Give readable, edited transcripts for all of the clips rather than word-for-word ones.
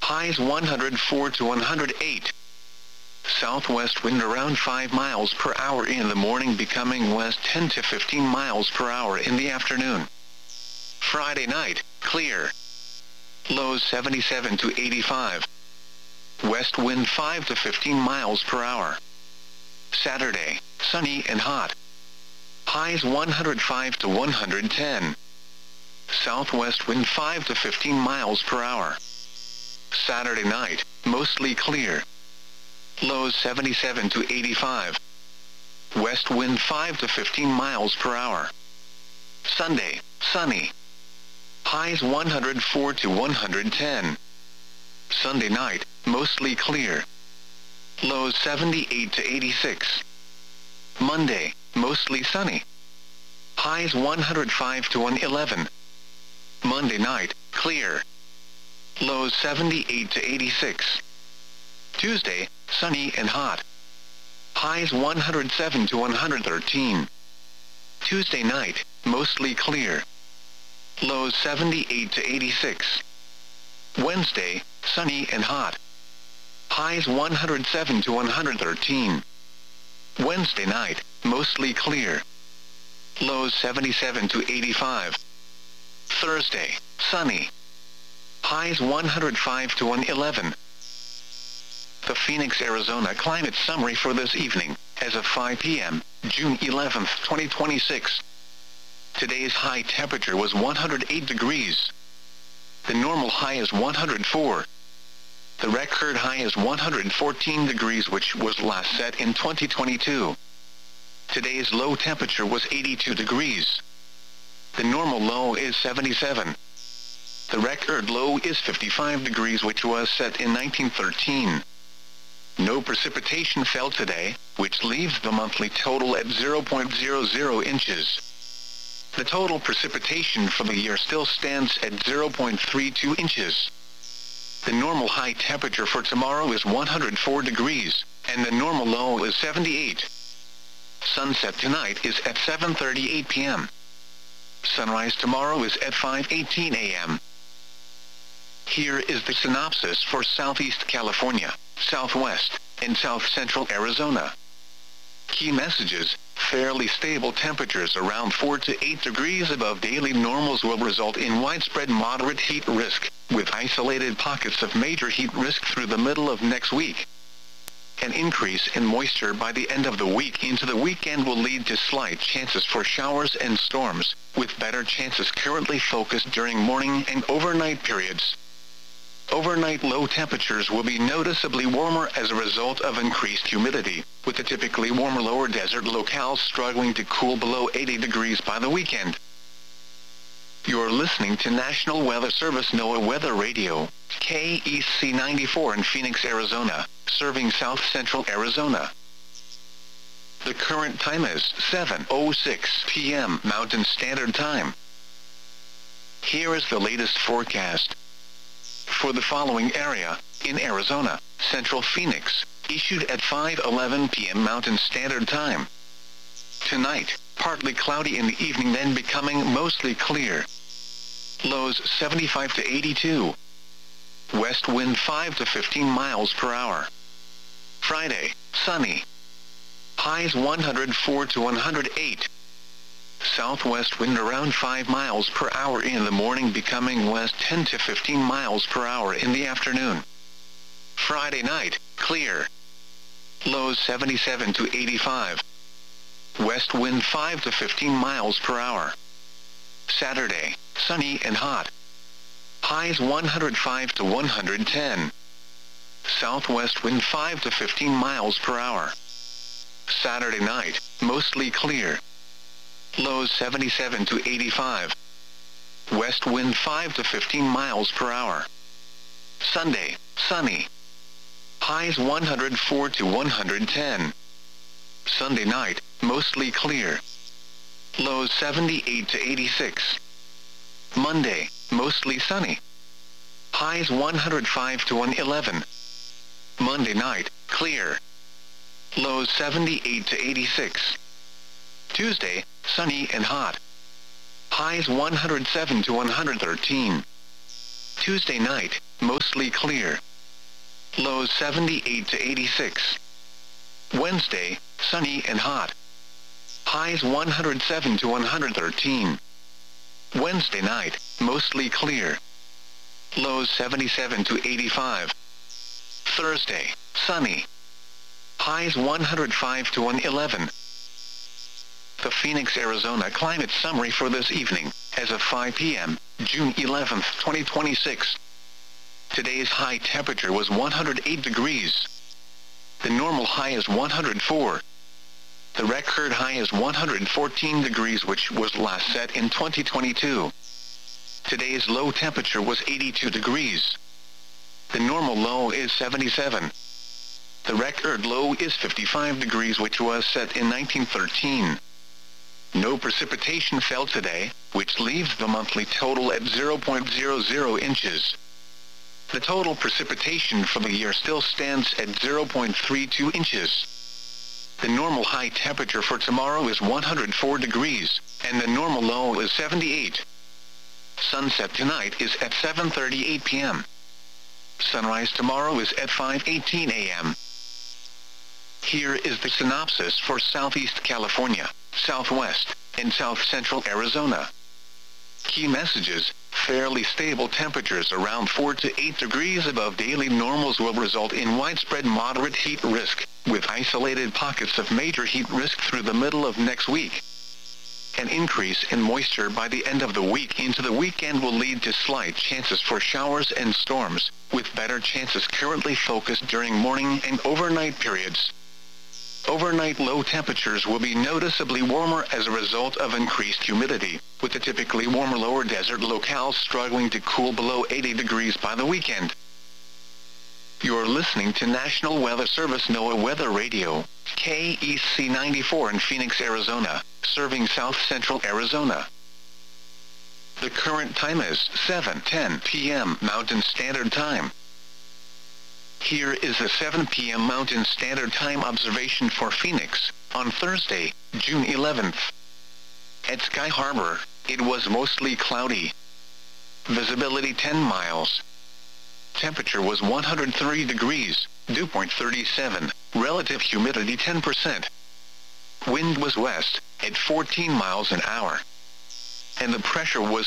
highs 104 to 108. Southwest wind around 5 miles per hour in the morning, becoming west 10 to 15 miles per hour in the afternoon. Friday night, clear. Lows 77 to 85. West wind 5 to 15 miles per hour. Saturday, sunny and hot. Highs 105 to 110. Southwest wind 5 to 15 miles per hour. Saturday night, mostly clear. Lows 77 to 85. West wind 5 to 15 miles per hour. Sunday, sunny. Highs 104 to 110. Sunday night, mostly clear. Lows 78 to 86. Monday, mostly sunny. Highs 105 to 111. Monday night, clear. Lows 78 to 86. Tuesday, sunny and hot. Highs 107 to 113. Tuesday night, mostly clear. Lows 78 to 86. Wednesday, sunny and hot. Highs 107 to 113. Wednesday night, mostly clear. Lows 77 to 85. Thursday, sunny. Highs 105 to 111. The Phoenix, Arizona climate summary for this evening, as of 5 p.m., June 11, 2026. Today's high temperature was 108 degrees. The normal high is 104. The record high is 114 degrees, which was last set in 2022. Today's low temperature was 82 degrees. The normal low is 77. The record low is 55 degrees, which was set in 1913. No precipitation fell today, which leaves the monthly total at 0.00 inches. The total precipitation for the year still stands at 0.32 inches. The normal high temperature for tomorrow is 104 degrees, and the normal low is 78. Sunset tonight is at 7:38 p.m. Sunrise tomorrow is at 5:18 a.m. Here is the synopsis for Southeast California, Southwest, and South Central Arizona. Key messages: fairly stable temperatures around 4 to 8 degrees above daily normals will result in widespread moderate heat risk, with isolated pockets of major heat risk through the middle of next week. An increase in moisture by the end of the week into the weekend will lead to slight chances for showers and storms, with better chances currently focused during morning and overnight periods. Overnight low temperatures will be noticeably warmer as a result of increased humidity, with the typically warmer lower desert locales struggling to cool below 80 degrees by the weekend. You're listening to National Weather Service NOAA Weather Radio, KEC 94 in Phoenix, Arizona, serving South Central Arizona. The current time is 7:06 p.m. Mountain Standard Time. Here is the latest forecast. For the following area, in Arizona, Central Phoenix, issued at 5:11 p.m. Mountain Standard Time. Tonight, partly cloudy in the evening, then becoming mostly clear. Lows 75 to 82. West wind 5 to 15 miles per hour. Friday, sunny. Highs 104 to 108. Southwest wind around 5 miles per hour in the morning, becoming west 10 to 15 miles per hour in the afternoon. Friday night, clear. Lows 77 to 85. West wind 5 to 15 miles per hour. Saturday, sunny and hot. Highs 105 to 110. Southwest wind 5 to 15 miles per hour. Saturday night, mostly clear. Lows 77 to 85. West wind 5 to 15 miles per hour. Sunday, sunny. Highs 104 to 110. Sunday night, mostly clear. Lows 78 to 86. Monday, mostly sunny. Highs 105 to 111. Monday night, clear. Lows 78 to 86. Tuesday, sunny and hot. Highs 107 to 113. Tuesday night, mostly clear. Lows 78 to 86. Wednesday, sunny and hot. Highs 107 to 113. Wednesday night, mostly clear. Lows 77 to 85. Thursday, sunny. Highs 105 to 111. The Phoenix, Arizona climate summary for this evening, as of 5 p.m., June 11, 2026. Today's high temperature was 108 degrees. The normal high is 104. The record high is 114 degrees, which was last set in 2022. Today's low temperature was 82 degrees. The normal low is 77. The record low is 55 degrees, which was set in 1913. No precipitation fell today, which leaves the monthly total at 0.00 inches. The total precipitation for the year still stands at 0.32 inches. The normal high temperature for tomorrow is 104 degrees, and the normal low is 78. Sunset tonight is at 7:38 p.m. Sunrise tomorrow is at 5:18 a.m. Here is the synopsis for Southeast California, Southwest, and South Central Arizona. Key messages: fairly stable temperatures around 4 to 8 degrees above daily normals will result in widespread moderate heat risk, with isolated pockets of major heat risk through the middle of next week. An increase in moisture by the end of the week into the weekend will lead to slight chances for showers and storms, with better chances currently focused during morning and overnight periods. Overnight low temperatures will be noticeably warmer as a result of increased humidity, with the typically warmer lower desert locales struggling to cool below 80 degrees by the weekend. You're listening to National Weather Service NOAA Weather Radio, KEC 94 in Phoenix, Arizona, serving South Central Arizona. The current time is 7:10 p.m. Mountain Standard Time. Here is the 7 p.m. Mountain Standard Time observation for Phoenix, on Thursday, June 11th. At Sky Harbor, it was mostly cloudy. Visibility 10 miles. Temperature was 103 degrees, dew point 37, relative humidity 10%. Wind was west, at 14 miles an hour. And the pressure was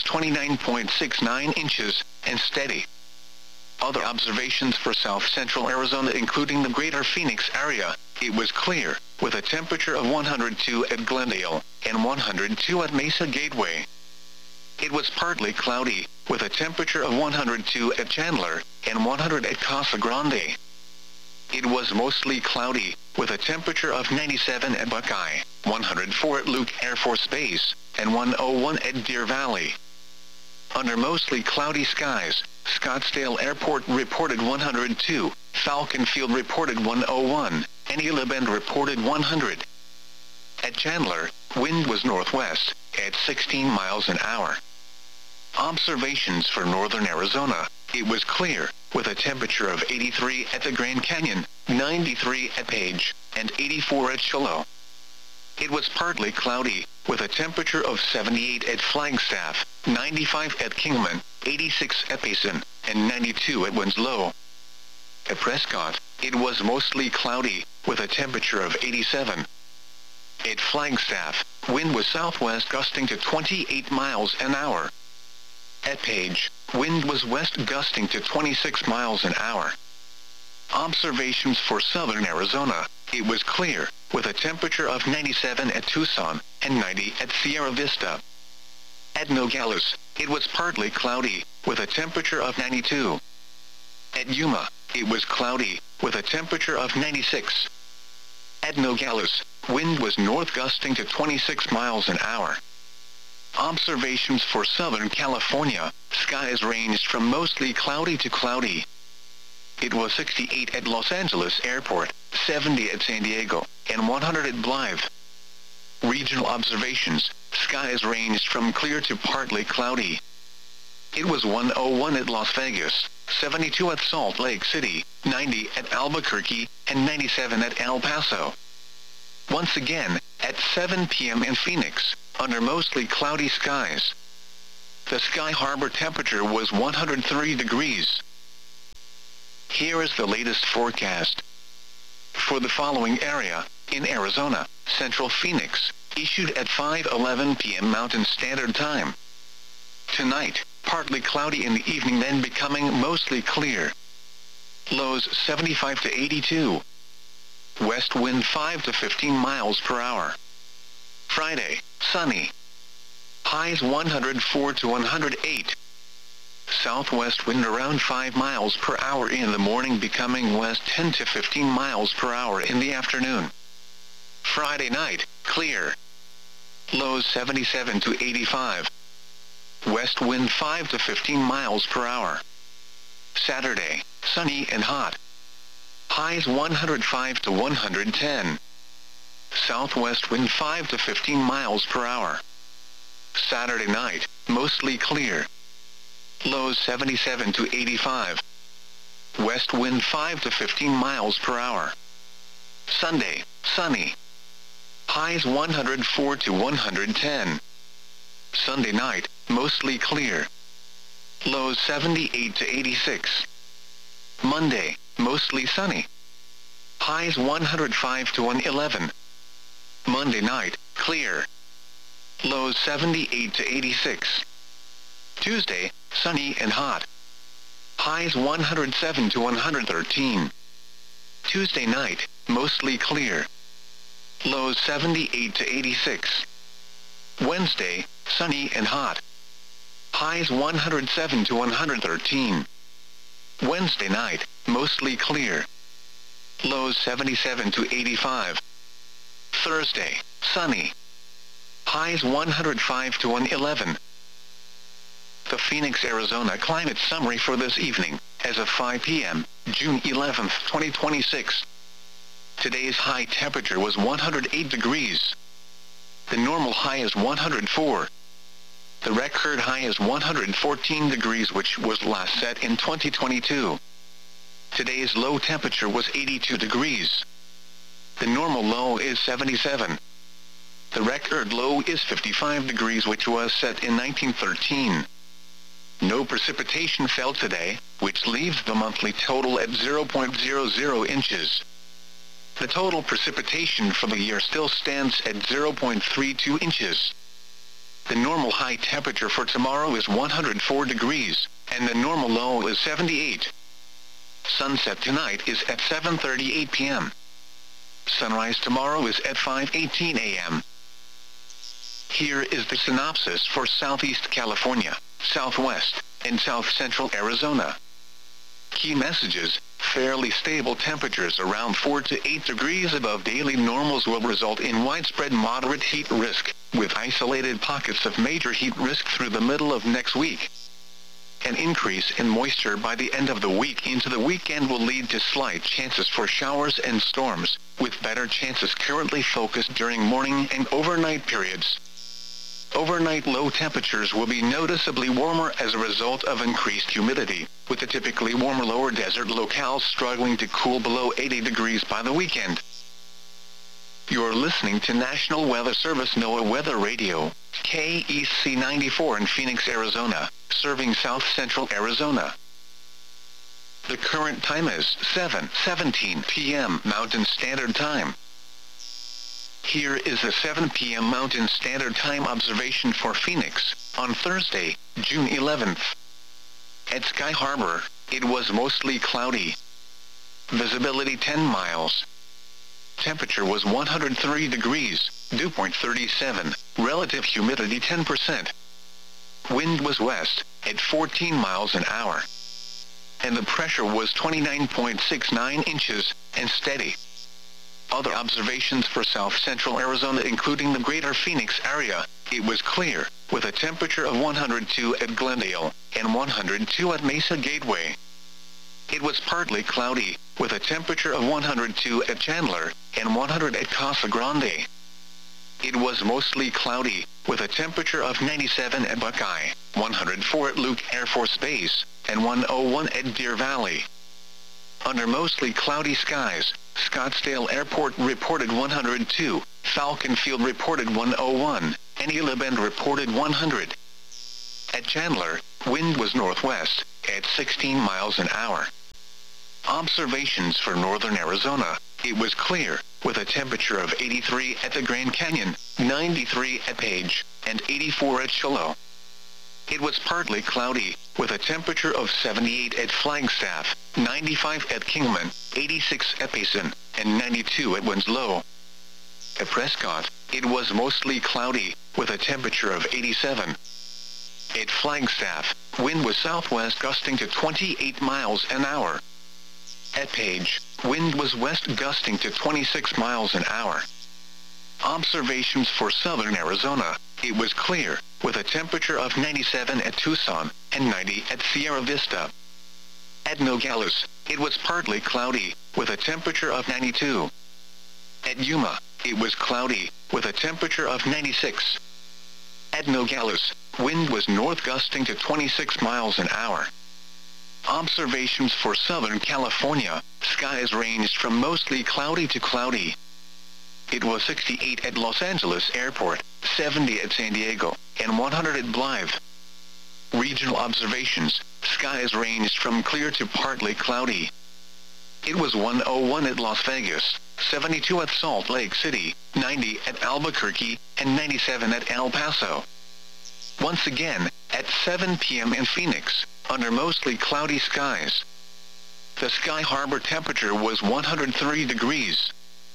29.69 inches, and steady. Other observations for South Central Arizona, including the greater Phoenix area, it was clear, with a temperature of 102 at Glendale, and 102 at Mesa Gateway. It was partly cloudy, with a temperature of 102 at Chandler, and 100 at Casa Grande. It was mostly cloudy, with a temperature of 97 at Buckeye, 104 at Luke Air Force Base, and 101 at Deer Valley. Under mostly cloudy skies, Scottsdale Airport reported 102, Falcon Field reported 101, and Gila Bend reported 100. At Chandler, wind was northwest, at 16 miles an hour. Observations for northern Arizona, it was clear, with a temperature of 83 at the Grand Canyon, 93 at Page, and 84 at Shiloh. It was partly cloudy, with a temperature of 78 at Flagstaff, 95 at Kingman, 86 at Payson, and 92 at Winslow. At Prescott, it was mostly cloudy, with a temperature of 87. At Flagstaff, wind was southwest gusting to 28 miles an hour. At Page, wind was west gusting to 26 miles an hour. Observations for southern Arizona, it was clear, with a temperature of 97 at Tucson, and 90 at Sierra Vista. At Nogales, it was partly cloudy, with a temperature of 92. At Yuma, it was cloudy, with a temperature of 96. At Nogales, wind was north gusting to 26 miles an hour. Observations for Southern California, skies ranged from mostly cloudy to cloudy. It was 68 at Los Angeles Airport, 70 at San Diego, and 100 at Blythe. Regional observations, skies ranged from clear to partly cloudy. It was 101 at Las Vegas, 72 at Salt Lake City, 90 at Albuquerque, and 97 at El Paso. Once again, at 7 p.m. in Phoenix, under mostly cloudy skies. The Sky Harbor temperature was 103 degrees. Here is the latest forecast. For the following area, in Arizona, Central Phoenix, issued at 5:11 p.m. Mountain Standard Time. Tonight, partly cloudy in the evening, then becoming mostly clear. Lows 75 to 82. West wind 5 to 15 miles per hour. Friday, sunny. Highs 104 to 108. Southwest wind around 5 miles per hour in the morning, becoming west 10 to 15 miles per hour in the afternoon. Friday night, clear. Lows 77 to 85. West wind 5 to 15 miles per hour. Saturday, sunny and hot. Highs 105 to 110. Southwest wind 5 to 15 miles per hour. Saturday night, mostly clear. Lows 77 to 85. West wind 5 to 15 miles per hour. Sunday, sunny. Highs 104 to 110. Sunday night, mostly clear. Lows 78 to 86. Monday, mostly sunny. Highs 105 to 111. Monday night, clear. Lows 78 to 86. Tuesday, sunny and hot. Highs 107 to 113. Tuesday night, mostly clear. Lows 78 to 86. Wednesday, sunny and hot. Highs 107 to 113. Wednesday night, mostly clear. Lows 77 to 85. Thursday, sunny. Highs 105 to 111. The Phoenix, Arizona climate summary for this evening, as of 5 p.m., June 11, 2026. Today's high temperature was 108 degrees. The normal high is 104. The record high is 114 degrees, which was last set in 2022. Today's low temperature was 82 degrees. The normal low is 77. The record low is 55 degrees, which was set in 1913. No precipitation fell today, which leaves the monthly total at 0.00 inches. The total precipitation for the year still stands at 0.32 inches. The normal high temperature for tomorrow is 104 degrees, and the normal low is 78. Sunset tonight is at 7:38 p.m. Sunrise tomorrow is at 5:18 a.m. Here is the synopsis for Southeast California, Southwest, and South Central Arizona. Key messages: fairly stable temperatures around 4 to 8 degrees above daily normals will result in widespread moderate heat risk, with isolated pockets of major heat risk through the middle of next week. An increase in moisture by the end of the week into the weekend will lead to slight chances for showers and storms, with better chances currently focused during morning and overnight periods. Overnight low temperatures will be noticeably warmer as a result of increased humidity, with the typically warmer lower desert locales struggling to cool below 80 degrees by the weekend. You're listening to National Weather Service NOAA Weather Radio, KEC 94 in Phoenix, Arizona, serving South Central Arizona. The current time is 7:17 p.m. Mountain Standard Time. Here is the 7 p.m. Mountain Standard Time observation for Phoenix, on Thursday, June 11th. At Sky Harbor, it was mostly cloudy. Visibility 10 miles. Temperature was 103 degrees, dew point 37, relative humidity 10%. Wind was west, at 14 miles an hour. And the pressure was 29.69 inches, and steady. Other observations for South Central Arizona, including the greater Phoenix area, it was clear, with a temperature of 102 at Glendale, and 102 at Mesa Gateway. It was partly cloudy, with a temperature of 102 at Chandler, and 100 at Casa Grande. It was mostly cloudy, with a temperature of 97 at Buckeye, 104 at Luke Air Force Base, and 101 at Deer Valley. Under mostly cloudy skies, Scottsdale Airport reported 102, Falcon Field reported 101, and Gila Bend reported 100. At Chandler, wind was northwest, at 16 miles an hour. Observations for northern Arizona. It was clear, with a temperature of 83 at the Grand Canyon, 93 at Page, and 84 at Shiloh. It was partly cloudy, with a temperature of 78 at Flagstaff, 95 at Kingman, 86 at Payson, and 92 at Winslow. At Prescott, it was mostly cloudy, with a temperature of 87. At Flagstaff, wind was southwest gusting to 28 miles an hour. At Page, wind was west gusting to 26 miles an hour. Observations for southern Arizona. It was clear, with a temperature of 97 at Tucson, and 90 at Sierra Vista. At Nogales, it was partly cloudy, with a temperature of 92. At Yuma, it was cloudy, with a temperature of 96. At Nogales, wind was north gusting to 26 miles an hour. Observations for Southern California. Skies ranged from mostly cloudy to cloudy. It was 68 at Los Angeles Airport, 70 at San Diego, and 100 at Blythe. Regional observations. Skies ranged from clear to partly cloudy. It was 101 at Las Vegas, 72 at Salt Lake City, 90 at Albuquerque, and 97 at El Paso. Once again, at 7 p.m. in Phoenix, under mostly cloudy skies. The Sky Harbor temperature was 103 degrees.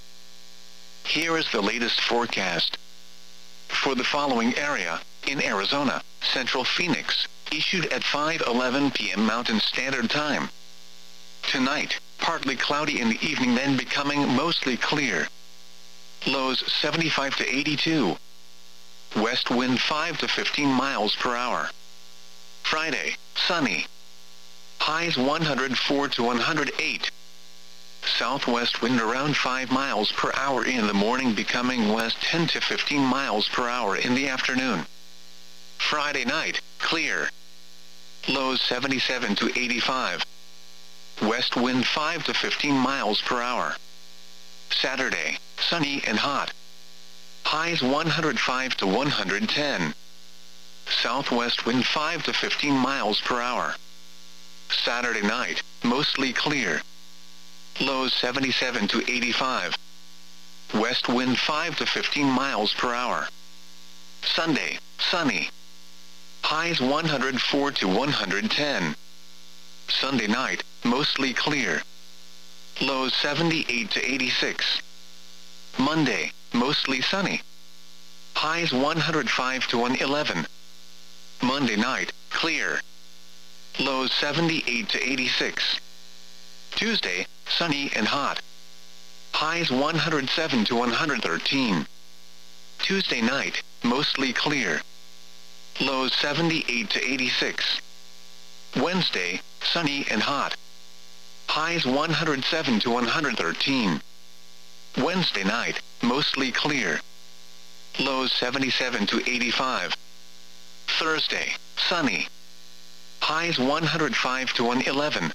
Here is the latest forecast. For the following area, in Arizona, Central Phoenix, issued at 5:11 p.m. Mountain Standard Time. Tonight, partly cloudy in the evening, then becoming mostly clear. Lows 75 to 82. West wind 5 to 15 miles per hour. Friday, sunny. Highs 104 to 108. Southwest wind around 5 miles per hour in the morning, becoming west 10 to 15 miles per hour in the afternoon. Friday night, clear. Lows 77 to 85. West wind 5 to 15 miles per hour. Saturday, sunny and hot. Highs 105 to 110. Southwest wind 5 to 15 miles per hour. Saturday night, mostly clear. Lows 77 to 85. West wind 5 to 15 miles per hour. Sunday, sunny. Highs 104 to 110. Sunday night, mostly clear. Lows 78 to 86. Monday, mostly sunny. Highs 105 to 111. Monday night, clear. Lows 78 to 86. Tuesday, sunny and hot. Highs 107 to 113. Tuesday night, mostly clear. Lows 78 to 86. Wednesday, sunny and hot. Highs 107 to 113. Wednesday night, mostly clear. Lows 77 to 85. Thursday, sunny. Highs 105 to 111.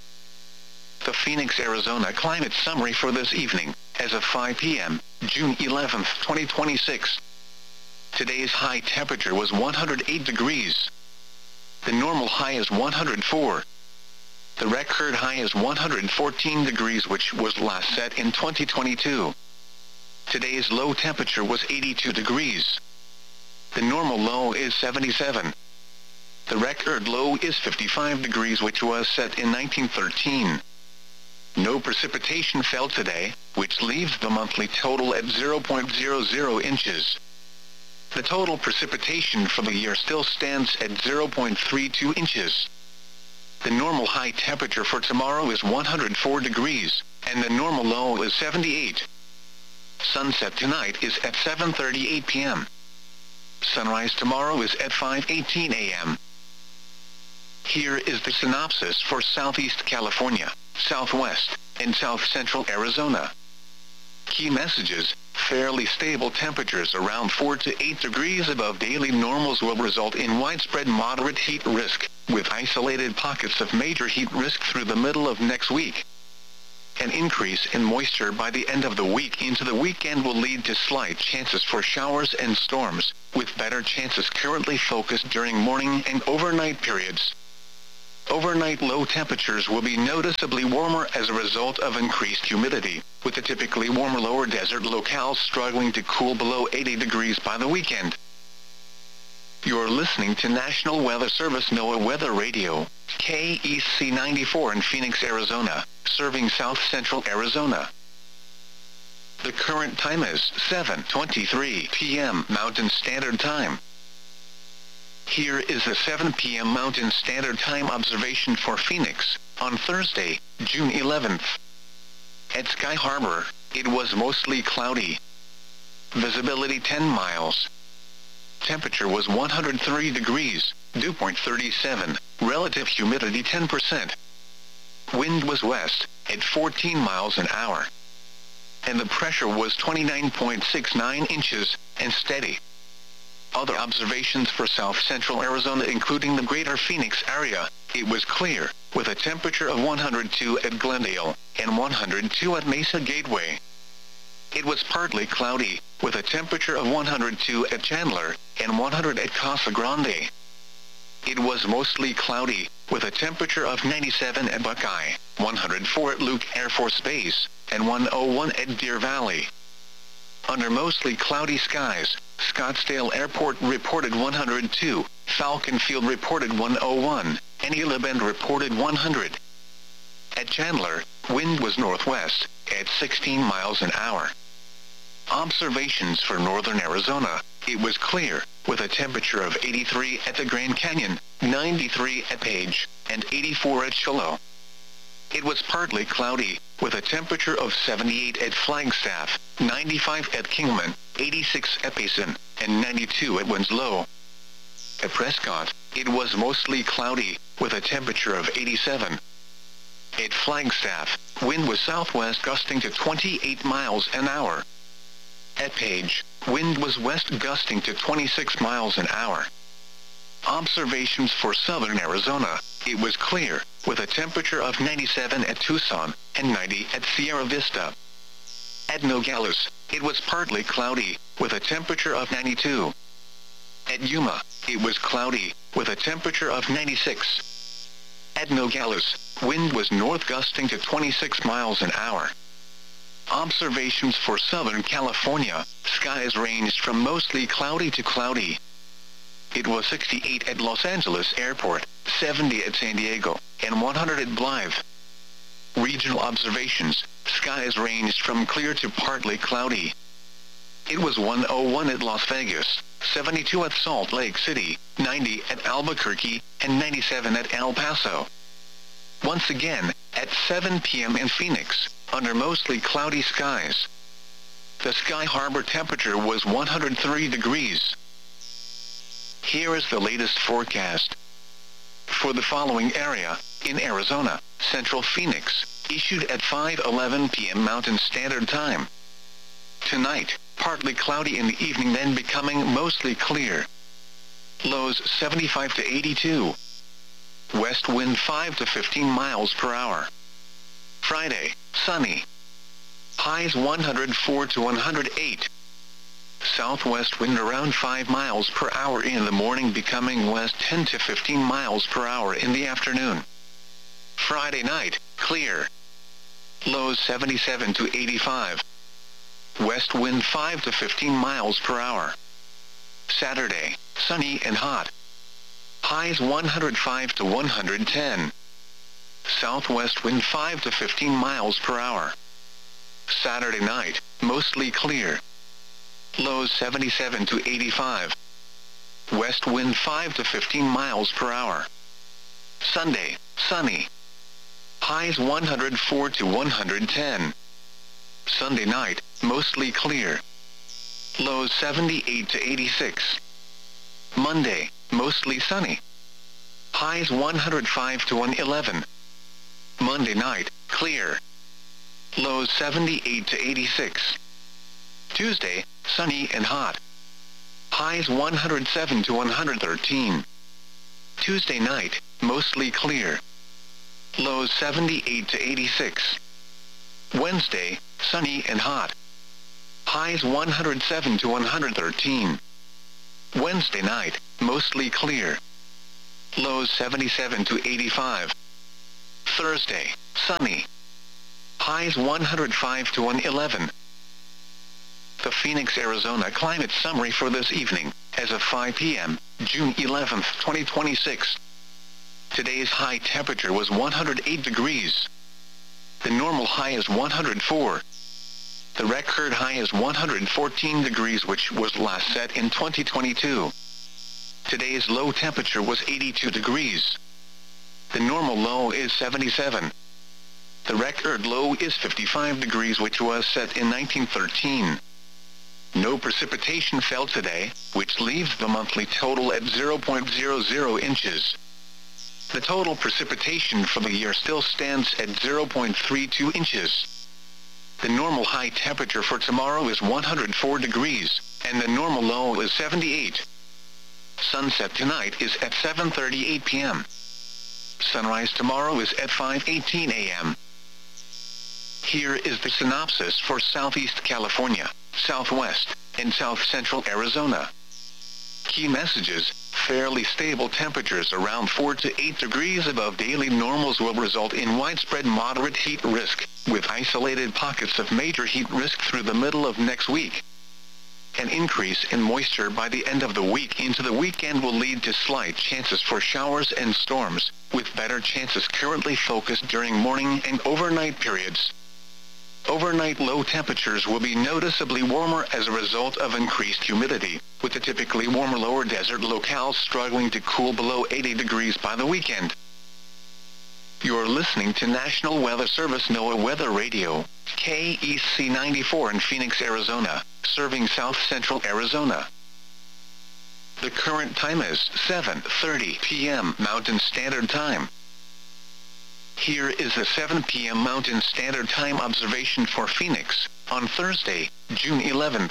The Phoenix, Arizona climate summary for this evening, as of 5 p.m., June 11, 2026. Today's high temperature was 108 degrees. The normal high is 104. The record high is 114 degrees, which was last set in 2022. Today's low temperature was 82 degrees. The normal low is 77. The record low is 55 degrees, which was set in 1913. No precipitation fell today, which leaves the monthly total at 0.00 inches. The total precipitation for the year still stands at 0.32 inches. The normal high temperature for tomorrow is 104 degrees, and the normal low is 78. Sunset tonight is at 7:38 p.m. Sunrise tomorrow is at 5:18 a.m. Here is the synopsis for Southeast California, Southwest, and South Central Arizona. Key messages: fairly stable temperatures around 4 to 8 degrees above daily normals will result in widespread moderate heat risk, with isolated pockets of major heat risk through the middle of next week. An increase in moisture by the end of the week into the weekend will lead to slight chances for showers and storms, with better chances currently focused during morning and overnight periods. Overnight low temperatures will be noticeably warmer as a result of increased humidity, with the typically warmer lower desert locales struggling to cool below 80 degrees by the weekend. You're listening to National Weather Service NOAA Weather Radio, KEC 94 in Phoenix, Arizona, serving south central Arizona. The current time is 7:23 p.m. Mountain Standard Time. Here is the 7 p.m. Mountain Standard Time observation for Phoenix, on Thursday, June 11th. At Sky Harbor, it was mostly cloudy. Visibility 10 miles. Temperature was 103 degrees, dew point 37, relative humidity 10%. Wind was west, at 14 miles an hour. And the pressure was 29.69 inches, and steady. Other observations for south central Arizona including the greater Phoenix area, it was clear, with a temperature of 102 at Glendale, and 102 at Mesa Gateway. It was partly cloudy, with a temperature of 102 at Chandler, and 100 at Casa Grande. It was mostly cloudy, with a temperature of 97 at Buckeye, 104 at Luke Air Force Base, and 101 at Deer Valley. Under mostly cloudy skies, Scottsdale Airport reported 102, Falcon Field reported 101, and Gila Bend reported 100. At Chandler, wind was northwest, at 16 miles an hour. Observations for northern Arizona, it was clear, with a temperature of 83 at the Grand Canyon, 93 at Page, and 84 at Shiloh. It was partly cloudy, with a temperature of 78 at Flagstaff, 95 at Kingman, 86 at Payson, and 92 at Winslow. At Prescott, it was mostly cloudy, with a temperature of 87. At Flagstaff, wind was southwest gusting to 28 miles an hour. At Page, wind was west gusting to 26 miles an hour. Observations for southern Arizona, it was clear, with a temperature of 97 at Tucson, and 90 at Sierra Vista. At Nogales, it was partly cloudy, with a temperature of 92. At Yuma, it was cloudy, with a temperature of 96. At Nogales, wind was north gusting to 26 miles an hour. Observations for Southern California, skies ranged from mostly cloudy to cloudy. It was 68 at Los Angeles Airport, 70 at San Diego, and 100 at Blythe. Regional observations, skies ranged from clear to partly cloudy. It was 101 at Las Vegas, 72 at Salt Lake City, 90 at Albuquerque, and 97 at El Paso. Once again, at 7 p.m. in Phoenix, under mostly cloudy skies. The Sky Harbor temperature was 103 degrees. Here is the latest forecast. For the following area, in Arizona, Central Phoenix, issued at 5:11 p.m. Mountain Standard Time. Tonight, partly cloudy in the evening then becoming mostly clear. Lows 75 to 82. West wind 5 to 15 miles per hour. Friday, sunny. Highs 104 to 108. Southwest wind around 5 miles per hour in the morning becoming west 10 to 15 miles per hour in the afternoon. Friday night, clear. Lows 77 to 85. West wind 5 to 15 miles per hour. Saturday, sunny and hot. Highs 105 to 110. Southwest wind 5 to 15 miles per hour. Saturday night, mostly clear. Lows 77 to 85. West wind 5 to 15 miles per hour. Sunday, sunny. Highs 104 to 110. Sunday night, mostly clear. Lows 78 to 86. Monday, mostly sunny. Highs 105 to 111. Monday night, clear. Lows 78 to 86. Tuesday, sunny and hot. Highs 107 to 113. Tuesday night, mostly clear. Lows 78 to 86. Wednesday, sunny and hot. Highs 107 to 113. Wednesday night, mostly clear. Lows 77 to 85. Thursday, sunny. Highs 105 to 111. The Phoenix, Arizona climate summary for this evening, as of 5 p.m., June 11, 2026. Today's high temperature was 108 degrees. The normal high is 104. The record high is 114 degrees, which was last set in 2022. Today's low temperature was 82 degrees. The normal low is 77. The record low is 55 degrees, which was set in 1913. No precipitation fell today, which leaves the monthly total at 0.00 inches. The total precipitation for the year still stands at 0.32 inches. The normal high temperature for tomorrow is 104 degrees, and the normal low is 78. Sunset tonight is at 7:38 p.m. Sunrise tomorrow is at 5:18 a.m. Here is the synopsis for Southeast California, Southwest, and South Central Arizona. Key messages: fairly stable temperatures around 4 to 8 degrees above daily normals will result in widespread moderate heat risk, with isolated pockets of major heat risk through the middle of next week. An increase in moisture by the end of the week into the weekend will lead to slight chances for showers and storms, with better chances currently focused during morning and overnight periods. Overnight low temperatures will be noticeably warmer as a result of increased humidity, with the typically warmer lower desert locales struggling to cool below 80 degrees by the weekend. You're listening to National Weather Service NOAA Weather Radio, KEC 94 in Phoenix, Arizona, serving South Central Arizona. The current time is 7:30 p.m. Mountain Standard Time. Here is the 7 p.m. Mountain Standard Time observation for Phoenix, on Thursday, June 11th.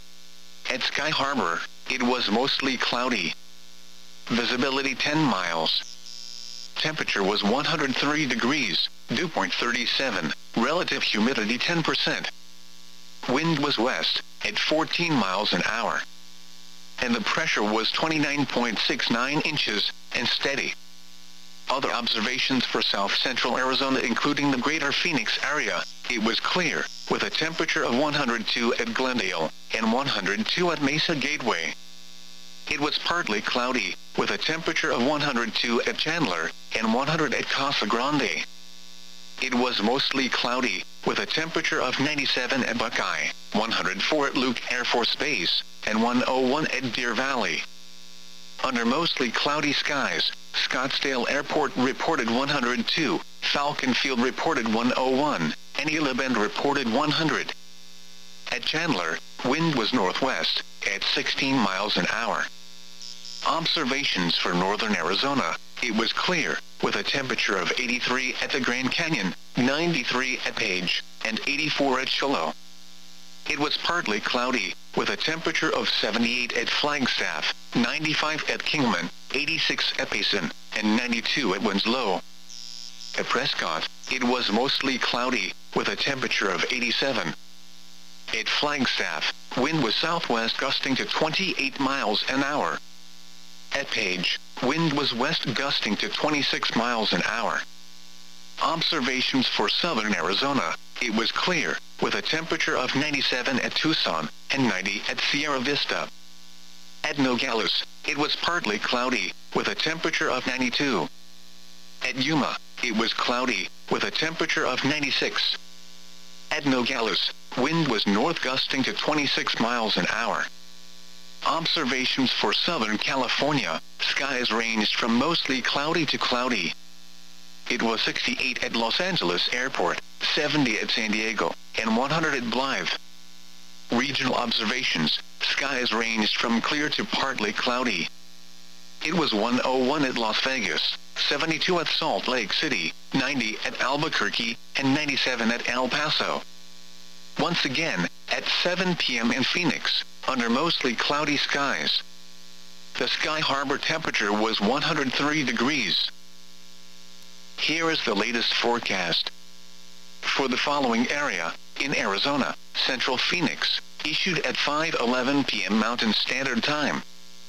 At Sky Harbor, it was mostly cloudy. Visibility 10 miles. Temperature was 103 degrees, dew point 37, relative humidity 10%. Wind was west, at 14 miles an hour. And the pressure was 29.69 inches, and steady. Other observations for South Central Arizona, including the greater Phoenix area, it was clear, with a temperature of 102 at Glendale, and 102 at Mesa Gateway. It was partly cloudy, with a temperature of 102 at Chandler, and 100 at Casa Grande. It was mostly cloudy, with a temperature of 97 at Buckeye, 104 at Luke Air Force Base, and 101 at Deer Valley. Under mostly cloudy skies, Scottsdale Airport reported 102, Falcon Field reported 101, and Gila Bend reported 100. At Chandler, wind was northwest, at 16 miles an hour. Observations for northern Arizona, it was clear, with a temperature of 83 at the Grand Canyon, 93 at Page, and 84 at Shiloh. It was partly cloudy, with a temperature of 78 at Flagstaff, 95 at Kingman, 86 at Payson, and 92 at Winslow. At Prescott, it was mostly cloudy, with a temperature of 87. At Flagstaff, wind was southwest gusting to 28 miles an hour. At Page, wind was west gusting to 26 miles an hour. Observations for southern Arizona, it was clear, with a temperature of 97 at Tucson, and 90 at Sierra Vista. At Nogales, it was partly cloudy, with a temperature of 92. At Yuma, it was cloudy, with a temperature of 96. At Nogales, wind was north gusting to 26 miles an hour. Observations for Southern California, skies ranged from mostly cloudy to cloudy. It was 68 at Los Angeles Airport, 70 at San Diego, and 100 at Blythe. Regional observations, skies ranged from clear to partly cloudy. It was 101 at Las Vegas, 72 at Salt Lake City, 90 at Albuquerque, and 97 at El Paso. Once again, at 7 p.m. in Phoenix, under mostly cloudy skies. The Sky Harbor temperature was 103 degrees. Here is the latest forecast. for the following area, in Arizona, Central Phoenix, issued at 5:11 p.m. Mountain Standard Time.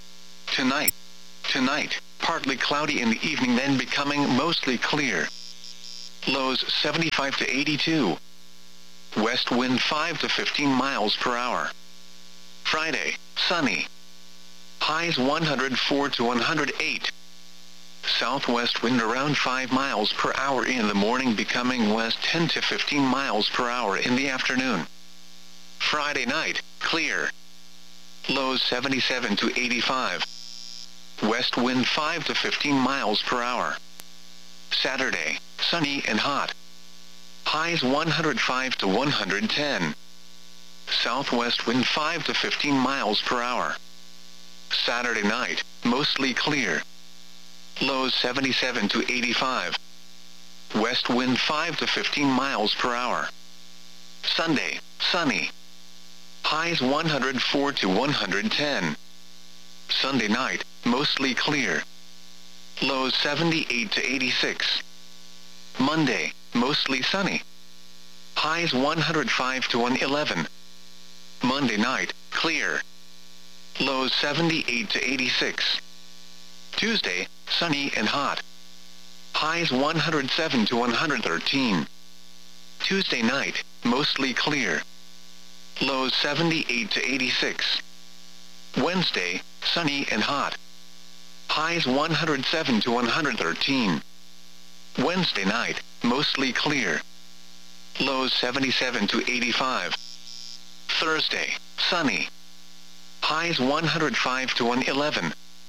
Tonight, partly cloudy in the evening, then becoming mostly clear. Lows 75 to 82. West wind 5 to 15 miles per hour. Friday, sunny. Highs 104 to 108. Southwest wind around 5 miles per hour in the morning, becoming west 10 to 15 miles per hour in the afternoon. Friday night, clear. Lows 77 to 85. West wind 5 to 15 miles per hour. Saturday, sunny and hot. Highs 105 to 110. Southwest wind 5 to 15 miles per hour. Saturday night, mostly clear. Lows 77 to 85. West wind 5 to 15 miles per hour. Sunday, sunny. Highs 104 to 110. Sunday night, mostly clear. Lows 78 to 86. Monday, mostly sunny. Highs 105 to 111. Monday night, clear. Lows 78 to 86. Tuesday, sunny and hot. Highs 107 to 113. Tuesday night, mostly clear. Lows 78 to 86. Wednesday, sunny and hot. Highs 107 to 113. Wednesday night, mostly clear. Lows 77 to 85. Thursday, sunny. Highs 105 to 111.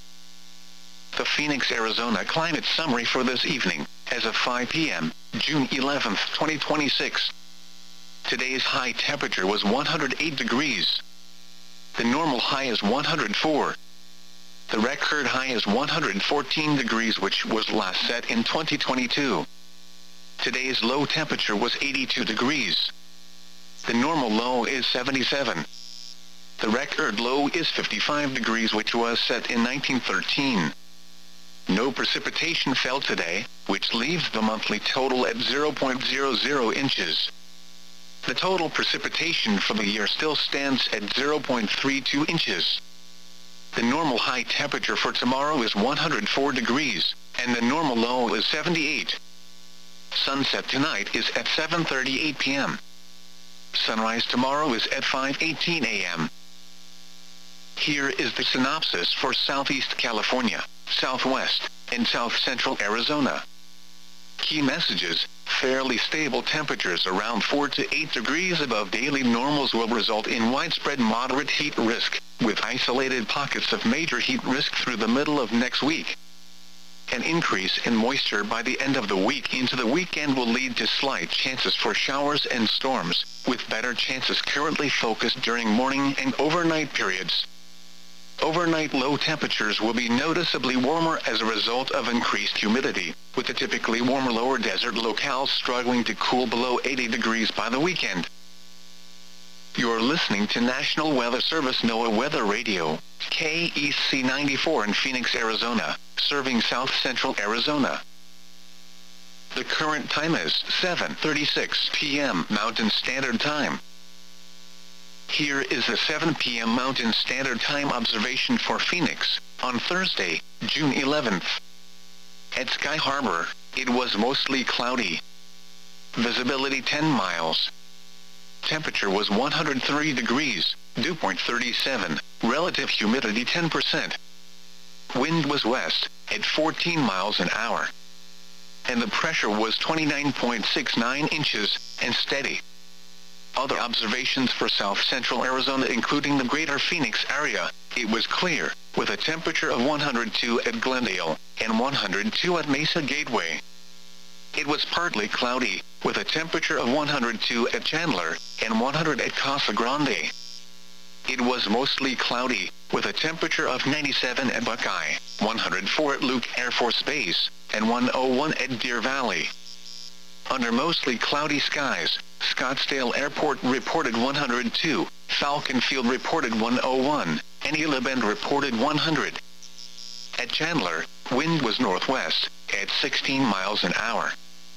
The Phoenix, Arizona climate summary for this evening, as of 5 p.m., June 11, 2026. Today's high temperature was 108 degrees. The normal high is 104. The record high is 114 degrees, which was last set in 2022. Today's low temperature was 82 degrees. The normal low is 77. The record low is 55 degrees, which was set in 1913. No precipitation fell today, which leaves the monthly total at 0.00 inches. The total precipitation for the year still stands at 0.32 inches. The normal high temperature for tomorrow is 104 degrees, and the normal low is 78. Sunset tonight is at 7:38 p.m. Sunrise tomorrow is at 5:18 a.m. Here is the synopsis for Southeast California, Southwest, and South Central Arizona. Key messages: fairly stable temperatures around 4 to 8 degrees above daily normals will result in widespread moderate heat risk, with isolated pockets of major heat risk through the middle of next week. An increase in moisture by the end of the week into the weekend will lead to slight chances for showers and storms, with better chances currently focused during morning and overnight periods. Overnight low temperatures will be noticeably warmer as a result of increased humidity, with the typically warmer lower desert locales struggling to cool below 80 degrees by the weekend. You're listening to National Weather Service NOAA Weather Radio, KEC 94 in Phoenix, Arizona, serving South Central Arizona. The current time is 7:36 p.m. Mountain Standard Time. Here is the 7 p.m. Mountain Standard Time observation for Phoenix, on Thursday, June 11th. At Sky Harbor, it was mostly cloudy. Visibility 10 miles. Temperature was 103 degrees, dew point 37, relative humidity 10%. Wind was west, at 14 miles an hour. And the pressure was 29.69 inches, and steady. Other observations for South Central Arizona, including the greater Phoenix area, it was clear, with a temperature of 102 at Glendale, and 102 at Mesa Gateway. It was partly cloudy, with a temperature of 102 at Chandler, and 100 at Casa Grande. It was mostly cloudy, with a temperature of 97 at Buckeye, 104 at Luke Air Force Base, and 101 at Deer Valley. Under mostly cloudy skies, Scottsdale Airport reported 102, Falcon Field reported 101, and Gila Bend reported 100. At Chandler, wind was northwest, at 16 miles an hour.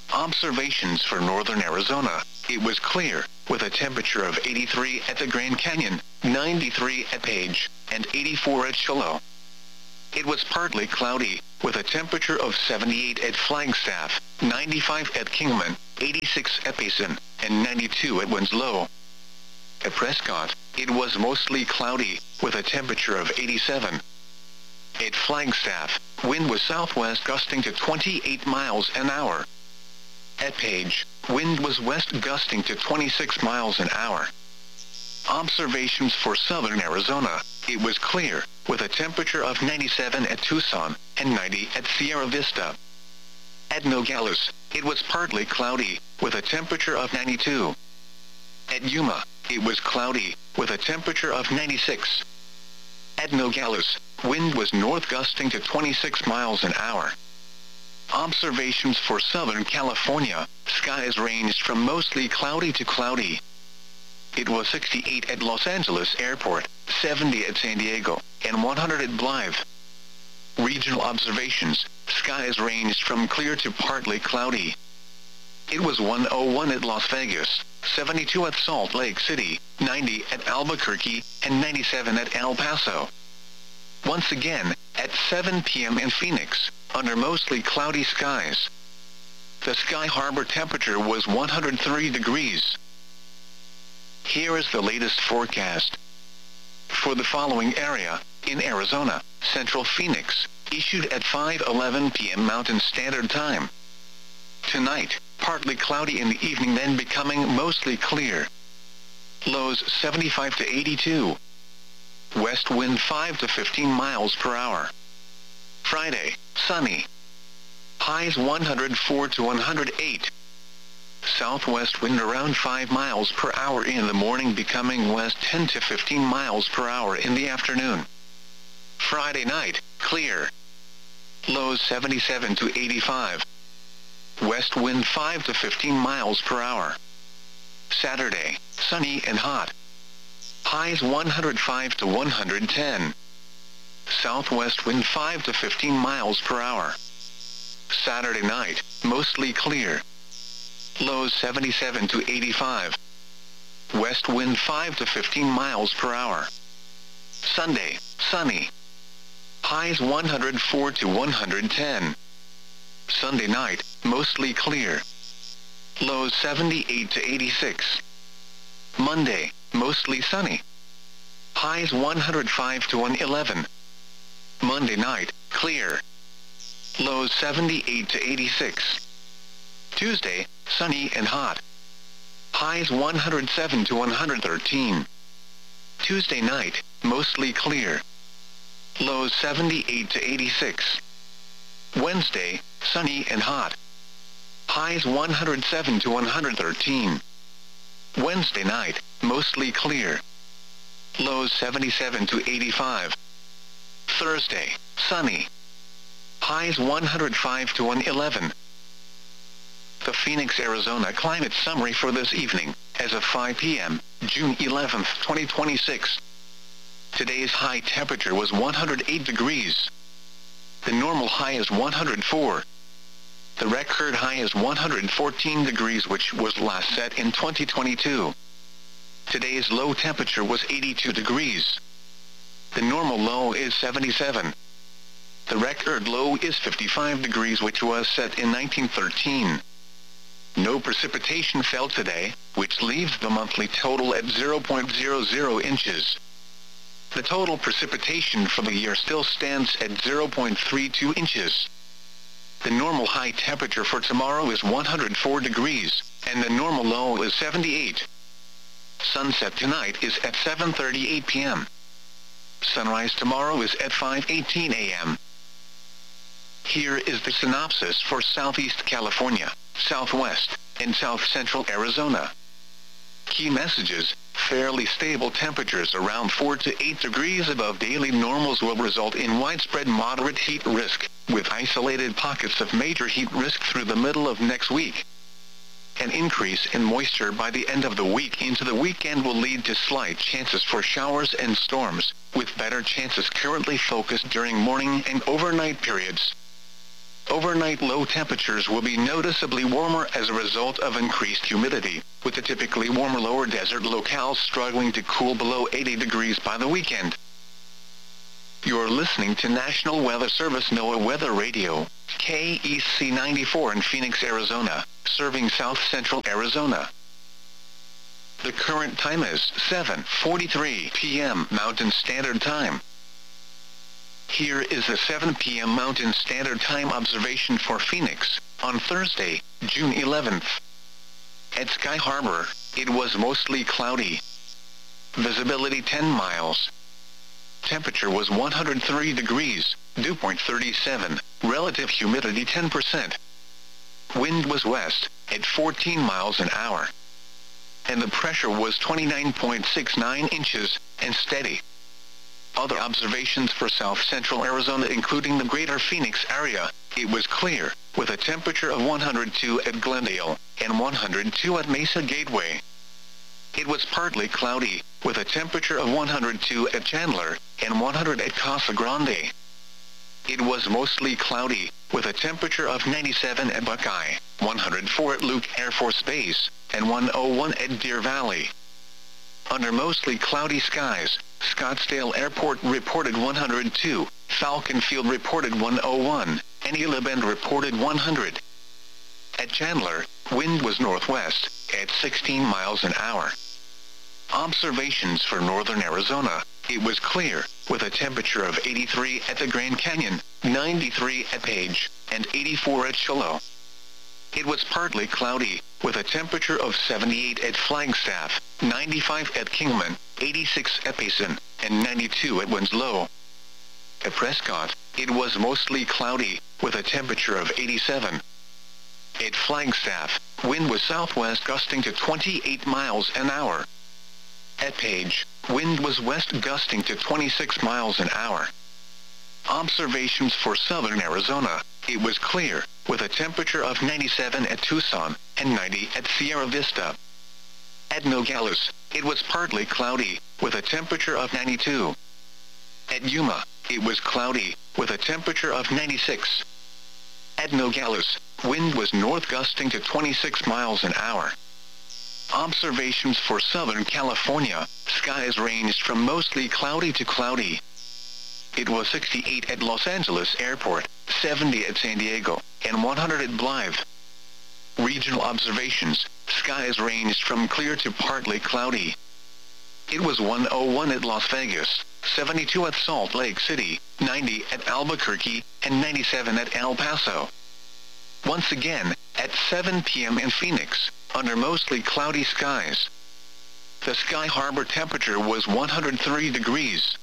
Observations for northern Arizona. It was clear, with a temperature of 83 at the Grand Canyon, 93 at Page, and 84 at Shiloh. It was partly cloudy, with a temperature of 78 at Flagstaff, 95 at Kingman, 86 at Payson, and 92 at Winslow. At Prescott, it was mostly cloudy, with a temperature of 87. At Flagstaff, wind was southwest gusting to 28 miles an hour. At Page, wind was west gusting to 26 miles an hour. Observations for southern Arizona. It was clear, with a temperature of 97 at Tucson, and 90 at Sierra Vista. At Nogales, it was partly cloudy, with a temperature of 92. At Yuma, it was cloudy, with a temperature of 96. At Nogales, wind was north gusting to 26 miles an hour. Observations for Southern California. Skies ranged from mostly cloudy to cloudy. It was 68 at Los Angeles Airport, 70 at San Diego, and 100 at Blythe. Regional observations. Skies ranged from clear to partly cloudy. It was 101 at Las Vegas, 72 at Salt Lake City, 90 at Albuquerque, and 97 at El Paso. Once again, at 7 p.m. in Phoenix, under mostly cloudy skies. The Sky Harbor temperature was 103 degrees. Here is the latest forecast. For the following area, in Arizona, Central Phoenix, issued at 5:11 p.m. Mountain Standard Time. Tonight, partly cloudy in the evening, then becoming mostly clear. Lows 75 to 82. West wind 5 to 15 miles per hour. Friday, sunny. Highs 104 to 108. Southwest wind around 5 miles per hour in the morning, becoming west 10 to 15 miles per hour in the afternoon. Friday night, clear. Lows 77 to 85. West wind 5 to 15 miles per hour. Saturday, sunny and hot. Highs 105 to 110. Southwest wind 5 to 15 miles per hour. Saturday night, mostly clear. Lows 77 to 85. West wind 5 to 15 miles per hour. Sunday, sunny. Highs 104 to 110. Sunday night, mostly clear. Lows 78 to 86. Monday, mostly sunny. Highs 105 to 111. Monday night, clear. Lows 78 to 86. Tuesday, sunny and hot. Highs 107 to 113. Tuesday night, mostly clear. Lows 78 to 86. Wednesday, sunny and hot. Highs 107 to 113. Wednesday night, mostly clear. Lows 77 to 85. Thursday, sunny. Highs 105 to 111. The Phoenix, Arizona climate summary for this evening, as of 5 p.m., June 11, 2026. Today's high temperature was 108 degrees. The normal high is 104. The record high is 114 degrees, which was last set in 2022. Today's low temperature was 82 degrees. The normal low is 77. The record low is 55 degrees, which was set in 1913. No precipitation fell today, which leaves the monthly total at 0.00 inches. The total precipitation for the year still stands at 0.32 inches. The normal high temperature for tomorrow is 104 degrees, and the normal low is 78. Sunset tonight is at 7:38 p.m. Sunrise tomorrow is at 5:18 a.m. Here is the synopsis for Southeast California, Southwest, and South Central Arizona. Key messages: fairly stable temperatures around 4 to 8 degrees above daily normals will result in widespread moderate heat risk, with isolated pockets of major heat risk through the middle of next week. An increase in moisture by the end of the week into the weekend will lead to slight chances for showers and storms, with better chances currently focused during morning and overnight periods. Overnight low temperatures will be noticeably warmer as a result of increased humidity, with the typically warmer lower desert locales struggling to cool below 80 degrees by the weekend. You're listening to National Weather Service NOAA Weather Radio, KEC 94 in Phoenix, Arizona, serving south central Arizona. The current time is 7:43 p.m. Mountain Standard Time. Here is the 7 p.m. Mountain Standard Time observation for Phoenix, on Thursday, June 11th. At Sky Harbor, it was mostly cloudy. Visibility 10 miles. Temperature was 103 degrees, dew point 37, relative humidity 10%. Wind was west, at 14 miles an hour. And the pressure was 29.69 inches, and steady. Other observations for south central Arizona including the greater Phoenix area, it was clear, with a temperature of 102 at Glendale, and 102 at Mesa Gateway. It was partly cloudy, with a temperature of 102 at Chandler, and 100 at Casa Grande. It was mostly cloudy, with a temperature of 97 at Buckeye, 104 at Luke Air Force Base, and 101 at Deer Valley. Under mostly cloudy skies, Scottsdale Airport reported 102, Falcon Field reported 101, and Gila Bend reported 100. At Chandler, wind was northwest, at 16 miles an hour. Observations for northern Arizona, it was clear, with a temperature of 83 at the Grand Canyon, 93 at Page, and 84 at Shiloh. It was partly cloudy, with a temperature of 78 at Flagstaff, 95 at Kingman, 86 at Payson, and 92 at Winslow. At Prescott, it was mostly cloudy, with a temperature of 87. At Flagstaff, wind was southwest gusting to 28 miles an hour. At Page, wind was west gusting to 26 miles an hour. Observations for southern Arizona, it was clear, with a temperature of 97 at Tucson, and 90 at Sierra Vista. At Nogales, it was partly cloudy, with a temperature of 92. At Yuma, it was cloudy, with a temperature of 96. At Nogales, wind was north gusting to 26 miles an hour. Observations for Southern California, skies ranged from mostly cloudy to cloudy. It was 68 at Los Angeles Airport, 70 at San Diego, and 100 at Blythe. Regional observations, skies ranged from clear to partly cloudy. It was 101 at Las Vegas, 72 at Salt Lake City, 90 at Albuquerque, and 97 at El Paso. Once again, at 7 p.m. in Phoenix, under mostly cloudy skies. The Sky Harbor temperature was 103 degrees.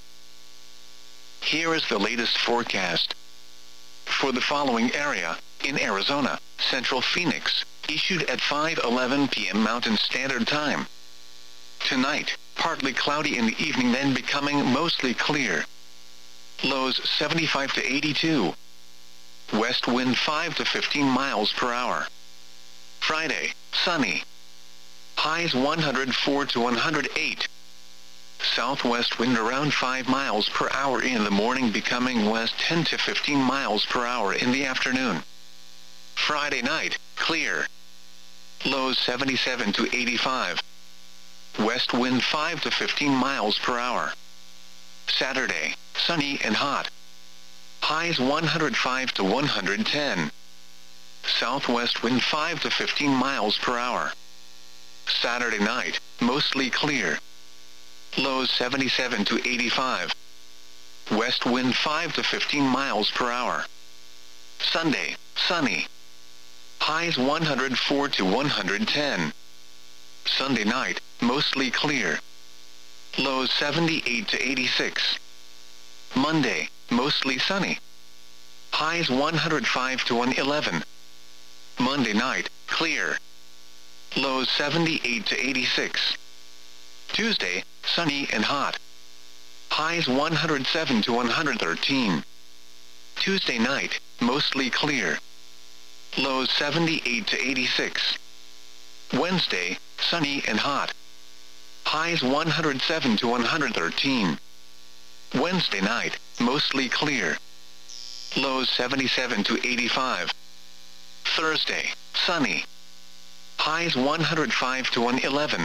Here is the latest forecast. For the following area, in Arizona, Central Phoenix, issued at 5:11 p.m. Mountain Standard Time. Tonight, partly cloudy in the evening then becoming mostly clear. Lows 75 to 82. West wind 5 to 15 miles per hour. Friday, sunny. Highs 104 to 108. Southwest wind around 5 miles per hour in the morning becoming west 10 to 15 miles per hour in the afternoon. Friday night, clear. Lows 77 to 85. West wind 5 to 15 miles per hour. Saturday, sunny and hot. Highs 105 to 110. Southwest wind 5 to 15 miles per hour. Saturday night, mostly clear. Lows 77 to 85. West wind 5 to 15 miles per hour. Sunday, sunny. Highs 104 to 110. Sunday night, mostly clear. Lows 78 to 86. Monday, mostly sunny. Highs 105 to 111. Monday night, clear. Lows 78 to 86. Tuesday, sunny and hot. Highs 107 to 113. Tuesday night, mostly clear. Lows 78 to 86. Wednesday, sunny and hot. Highs 107 to 113. Wednesday night, mostly clear. Lows 77 to 85. Thursday, sunny. Highs 105 to 111.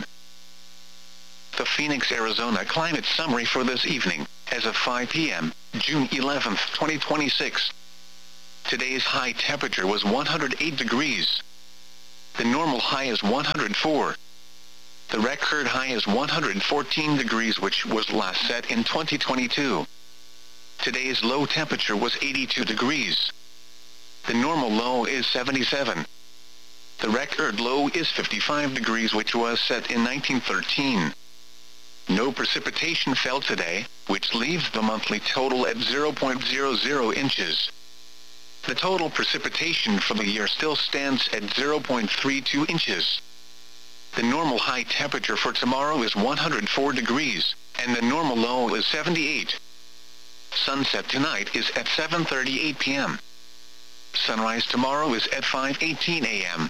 The Phoenix, Arizona climate summary for this evening, as of 5 p.m., June 11, 2026. Today's high temperature was 108 degrees. The normal high is 104. The record high is 114 degrees, which was last set in 2022. Today's low temperature was 82 degrees. The normal low is 77. The record low is 55 degrees, which was set in 1913. No precipitation fell today, which leaves the monthly total at 0.00 inches. The total precipitation for the year still stands at 0.32 inches. The normal high temperature for tomorrow is 104 degrees, and the normal low is 78. Sunset tonight is at 7:38 p.m. Sunrise tomorrow is at 5:18 a.m.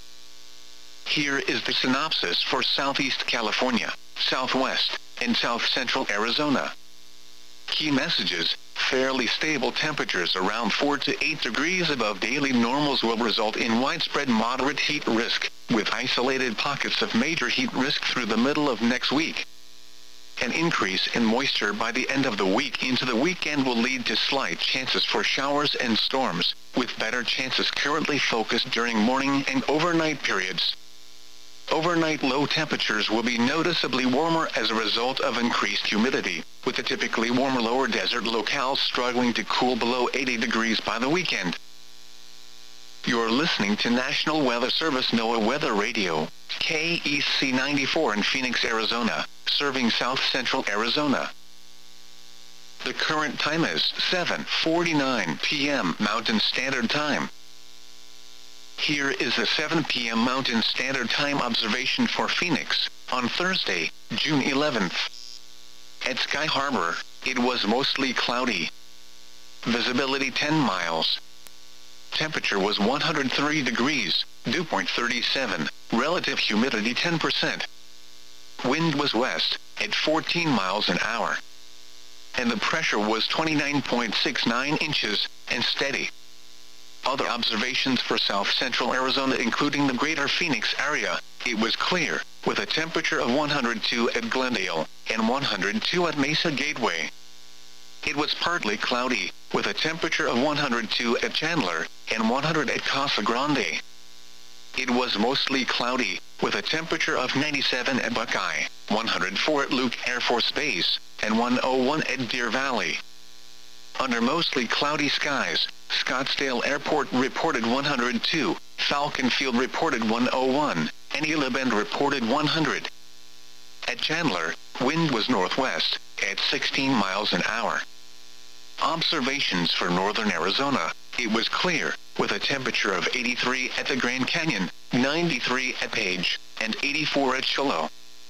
Here is the synopsis for Southeast California, Southwest, and South Central Arizona. Key messages: fairly stable temperatures around 4 to 8 degrees above daily normals will result in widespread moderate heat risk, with isolated pockets of major heat risk through the middle of next week. An increase in moisture by the end of the week into the weekend will lead to slight chances for showers and storms, with better chances currently focused during morning and overnight periods. Overnight low temperatures will be noticeably warmer as a result of increased humidity, with the typically warmer lower desert locales struggling to cool below 80 degrees by the weekend. You're listening to National Weather Service NOAA Weather Radio, KEC 94 in Phoenix, Arizona, serving South Central Arizona. The current time is 7:49 p.m. Mountain Standard Time. Here is the 7 p.m. Mountain Standard Time observation for Phoenix, on Thursday, June 11th. At Sky Harbor, it was mostly cloudy. Visibility 10 miles. Temperature was 103 degrees, dew point 37, relative humidity 10%. Wind was west, at 14 miles an hour. And the pressure was 29.69 inches, and steady. Other observations for South Central Arizona, including the greater Phoenix area, it was clear, with a temperature of 102 at Glendale, and 102 at Mesa Gateway. It was partly cloudy, with a temperature of 102 at Chandler, and 100 at Casa Grande. It was mostly cloudy, with a temperature of 97 at Buckeye, 104 at Luke Air Force Base, and 101 at Deer Valley. Under mostly cloudy skies, Scottsdale Airport reported 102, Falcon Field reported 101, and Gila Bend reported 100. At Chandler, wind was northwest, at 16 miles an hour. Observations for northern Arizona, it was clear, with a temperature of 83 at the Grand Canyon, 93 at Page, and 84 at Shiloh.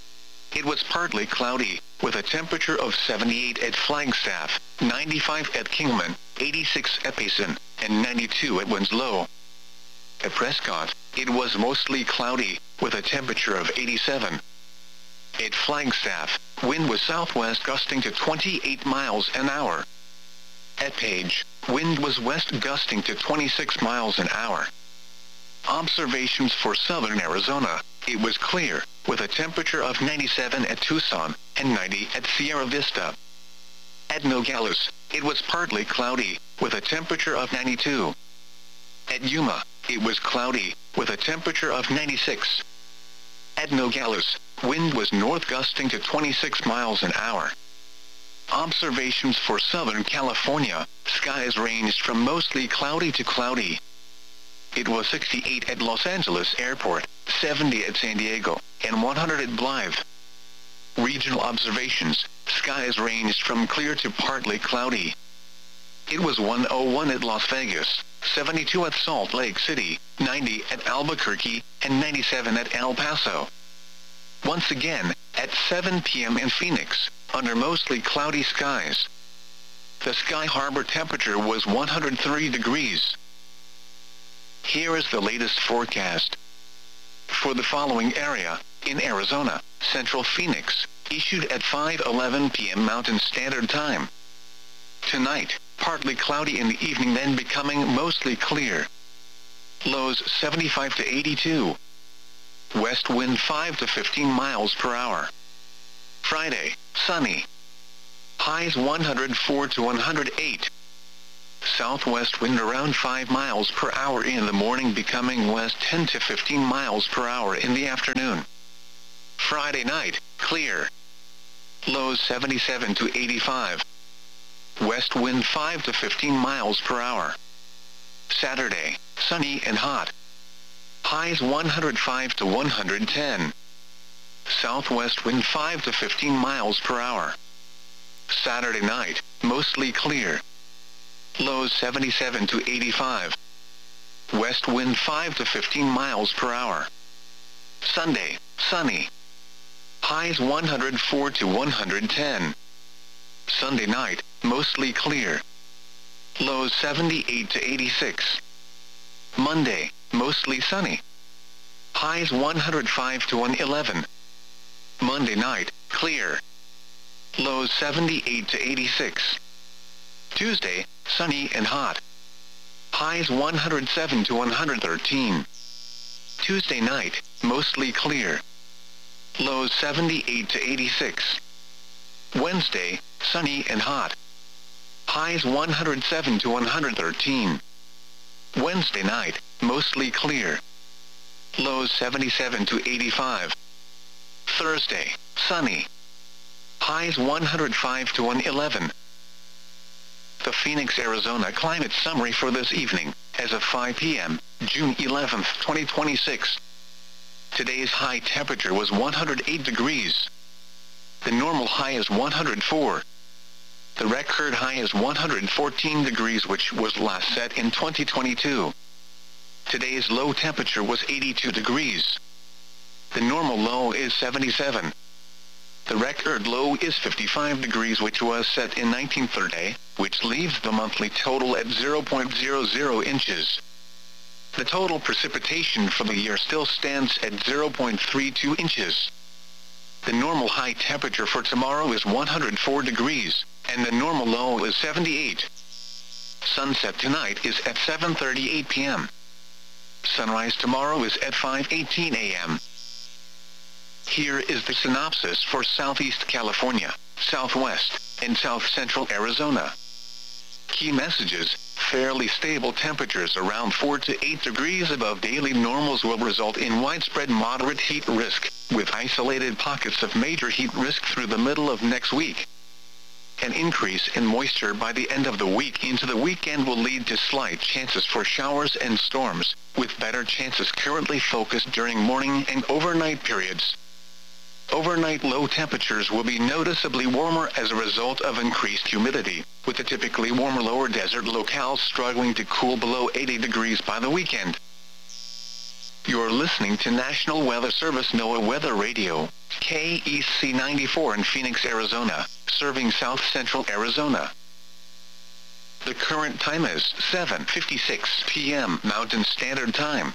It was partly cloudy, with a temperature of 78 at Flagstaff, 95 at Kingman, 86 at Payson, and 92 at Winslow. At Prescott, it was mostly cloudy, with a temperature of 87. At Flagstaff, wind was southwest gusting to 28 miles an hour. At Page, wind was west gusting to 26 miles an hour. Observations for southern Arizona, it was clear, with a temperature of 97 at Tucson, and 90 at Sierra Vista. At Nogales, it was partly cloudy, with a temperature of 92. At Yuma, it was cloudy, with a temperature of 96. At Nogales, wind was north gusting to 26 miles an hour. Observations for Southern California, skies ranged from mostly cloudy to cloudy. It was 68 at Los Angeles Airport, 70 at San Diego, and 100 at Blythe. Regional observations, skies ranged from clear to partly cloudy. It was 101 at Las Vegas, 72 at Salt Lake City, 90 at Albuquerque, and 97 at El Paso. Once again, at 7 p.m. in Phoenix, under mostly cloudy skies. The Sky Harbor temperature was 103 degrees. Here is the latest forecast. For the following area, in Arizona, Central Phoenix, issued at 5:11 p.m. Mountain Standard Time. Tonight, Partly cloudy in the evening, then becoming mostly clear. Lows 75 to 82. West wind 5 to 15 miles per hour. Friday, sunny. Highs 104 to 108. Southwest wind around 5 miles per hour in the morning, becoming west 10 to 15 miles per hour in the afternoon. Friday night, clear. Lows 77 to 85. West wind 5 to 15 miles per hour. Saturday, sunny and hot. Highs 105 to 110. Southwest wind 5 to 15 miles per hour. Saturday night, mostly clear. Lows 77 to 85. West wind 5 to 15 miles per hour. Sunday, sunny. Highs 104 to 110. Sunday night, mostly clear. Lows 78 to 86. Monday, mostly sunny. Highs 105 to 111. Monday night, clear. Lows 78 to 86. Tuesday, sunny and hot. Highs 107 to 113. Tuesday night, mostly clear. Lows 78 to 86. Wednesday, sunny and hot. Highs 107 to 113. Wednesday night, mostly clear. Lows 77 to 85. Thursday, sunny. Highs 105 to 111. The Phoenix, Arizona climate summary for this evening, as of 5 p.m., June 11, 2026. Today's high temperature was 108 degrees. The normal high is 104. The record high is 114 degrees, which was last set in 2022. Today's low temperature was 82 degrees. The normal low is 77. The record low is 55 degrees, which was set in 1930, which leaves the monthly total at 0.00 inches. The total precipitation for the year still stands at 0.32 inches. The normal high temperature for tomorrow is 104 degrees, and the normal low is 78. Sunset tonight is at 7:38 p.m. Sunrise tomorrow is at 5:18 a.m. Here is the synopsis for Southeast California, Southwest, and South Central Arizona. Key messages: fairly stable temperatures around 4 to 8 degrees above daily normals will result in widespread moderate heat risk, with isolated pockets of major heat risk through the middle of next week. An increase in moisture by the end of the week into the weekend will lead to slight chances for showers and storms, with better chances currently focused during morning and overnight periods. Overnight low temperatures will be noticeably warmer as a result of increased humidity, with the typically warmer lower desert locales struggling to cool below 80 degrees by the weekend. You're listening to National Weather Service NOAA Weather Radio, KEC 94 in Phoenix, Arizona, serving South Central Arizona. The current time is 7:56 p.m. Mountain Standard Time.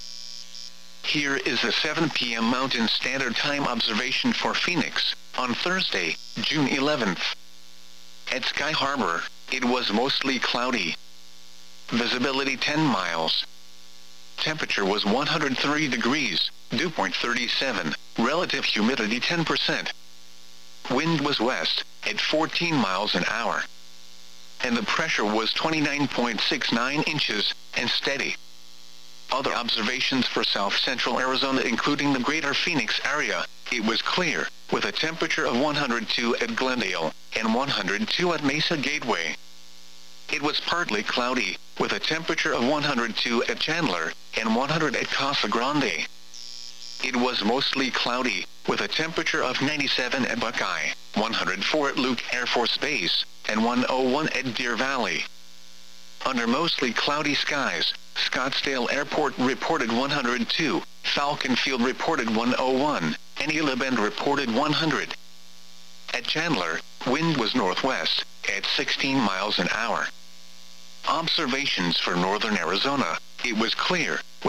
Here is the 7 p.m. Mountain Standard Time observation for Phoenix, on Thursday, June 11th. At Sky Harbor, it was mostly cloudy. Visibility 10 miles. Temperature was 103 degrees, dew point 37, relative humidity 10%. Wind was west, at 14 miles an hour. And the pressure was 29.69 inches, and steady. Other observations for South Central Arizona, including the greater Phoenix area, it was clear, with a temperature of 102 at Glendale, and 102 at Mesa Gateway. It was partly cloudy, with a temperature of 102 at Chandler, and 100 at Casa Grande. It was mostly cloudy, with a temperature of 97 at Buckeye, 104 at Luke Air Force Base, and 101 at Deer Valley. Under mostly cloudy skies, Scottsdale Airport reported 102, Falcon Field reported 101, and Gila Bend reported 100. At Chandler, wind was northwest, at 16 miles an hour. Observations for northern Arizona, it was clear,